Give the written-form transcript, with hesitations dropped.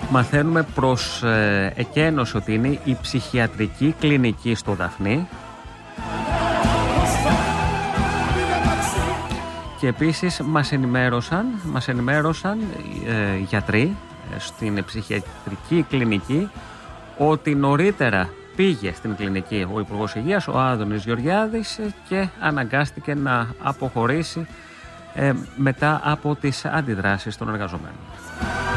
Μαθαίνουμε προς εκένωση ότι είναι η ψυχιατρική κλινική στο Δαφνί. Και επίσης μας ενημέρωσαν γιατροί στην ψυχιατρική κλινική ότι νωρίτερα πήγε στην κλινική ο Υπουργός Υγείας, ο Άδωνης Γεωργιάδης, και αναγκάστηκε να αποχωρήσει μετά από τις αντιδράσεις των εργαζομένων.